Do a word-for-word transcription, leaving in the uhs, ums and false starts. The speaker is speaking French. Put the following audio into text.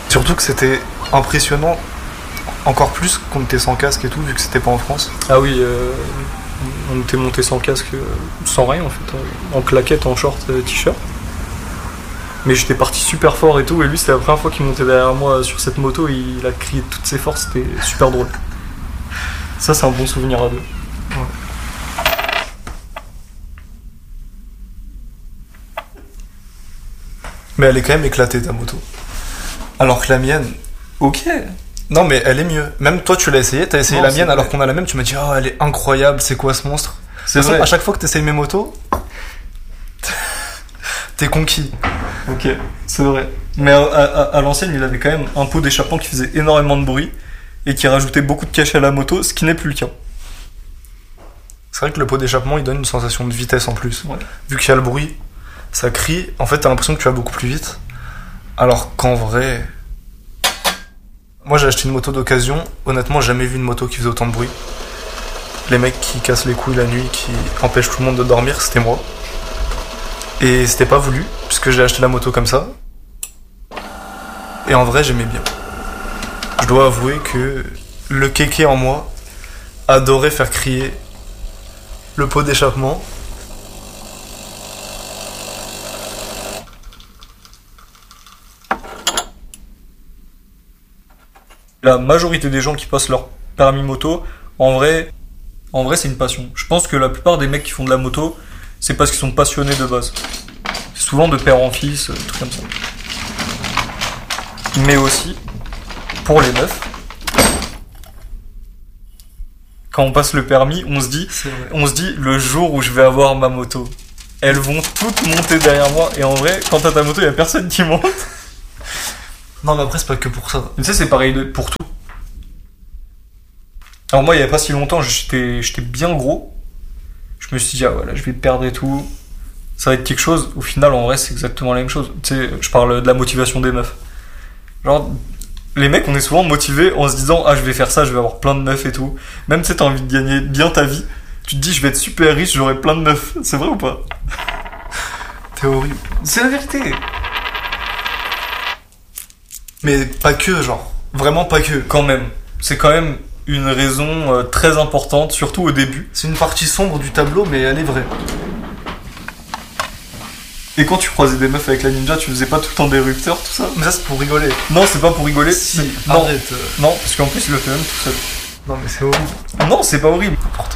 Surtout que c'était impressionnant, encore plus qu'on était sans casque et tout, vu que c'était pas en France. Ah oui, euh, on était monté sans casque, euh, sans rien en fait, en, en claquette, en short, euh, t-shirt. Mais j'étais parti super fort et tout, et lui c'était la première fois qu'il montait derrière moi sur cette moto, et il a crié de toutes ses forces, c'était super drôle. Ça c'est un bon souvenir à deux. Ouais. Mais elle est quand même éclatée ta moto. Alors que la mienne, ok. Non mais elle est mieux. Même toi tu l'as essayé, t'as essayé Non, la mienne vrai. alors qu'on a la même, tu m'as dit oh elle est incroyable, c'est quoi ce monstre? C'est De toute vrai. façon, à chaque fois que t'essayes mes motos, t'es conquis. Ok, c'est vrai. Mais à, à, à l'ancienne, il avait quand même un pot d'échappement qui faisait énormément de bruit et qui rajoutait beaucoup de cachet à la moto, ce qui n'est plus le cas. C'est vrai que le pot d'échappement il donne une sensation de vitesse en plus. Ouais. Vu qu'il y a le bruit, ça crie, en fait t'as l'impression que tu vas beaucoup plus vite. Alors qu'en vrai... Moi j'ai acheté une moto d'occasion, honnêtement j'ai jamais vu une moto qui faisait autant de bruit. Les mecs qui cassent les couilles la nuit, qui empêchent tout le monde de dormir, c'était moi. Et c'était pas voulu, puisque j'ai acheté la moto comme ça. Et en vrai j'aimais bien. Je dois avouer que le kéké en moi adorait faire crier le pot d'échappement. La majorité des gens qui passent leur permis moto, en vrai, en vrai c'est une passion. Je pense que la plupart des mecs qui font de la moto, c'est parce qu'ils sont passionnés de base. C'est souvent de père en fils, des trucs comme ça. Mais aussi, pour les meufs, quand on passe le permis, on se dit, on se dit le jour où je vais avoir ma moto, elles vont toutes monter derrière moi. Et en vrai, quand t'as ta moto, il y a personne qui monte. Non mais après c'est pas que pour ça. Tu sais, c'est pareil de- pour tout. Alors moi, il y avait pas si longtemps, j'étais j'étais bien gros. Je me suis dit, ah voilà, je vais perdre et tout. Ça va être quelque chose. Au final, en vrai, c'est exactement la même chose. Tu sais, je parle de la motivation des meufs. Genre, les mecs, on est souvent motivés en se disant, ah, je vais faire ça, je vais avoir plein de meufs et tout. Même, tu sais, t'as envie de gagner bien ta vie. Tu te dis, je vais être super riche, j'aurai plein de meufs. C'est vrai ou pas? T'es horrible. C'est la vérité. Mais pas que, genre. Vraiment pas que. Quand même. C'est quand même une raison euh, très importante, surtout au début. C'est une partie sombre du tableau, mais elle est vraie. Et quand tu croisais des meufs avec la ninja, tu faisais pas tout le temps des rupteurs, tout ça? Mais ça c'est pour rigoler. Non, c'est pas pour rigoler. Si, c'est- non, arrête. non, parce qu'en plus, il le fait même tout seul. Non mais c'est horrible. Non, c'est pas horrible.